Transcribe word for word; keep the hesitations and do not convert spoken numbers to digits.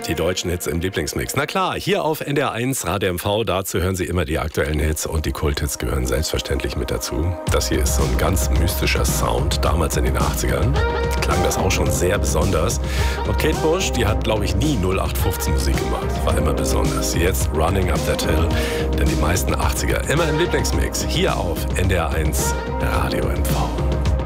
Die deutschen Hits im Lieblingsmix. Na klar, hier auf N D R eins Radio M V, dazu hören Sie immer die aktuellen Hits und die Kulthits gehören selbstverständlich mit dazu. Das hier ist so ein ganz mystischer Sound. Damals in den achtzigern klang das auch schon sehr besonders. Und Kate Bush, die hat, glaube ich, nie null acht fünfzehn Musik gemacht. War immer besonders. Jetzt Running Up That Hill, denn die meisten achtziger immer im Lieblingsmix. Hier auf N D R eins Radio M V.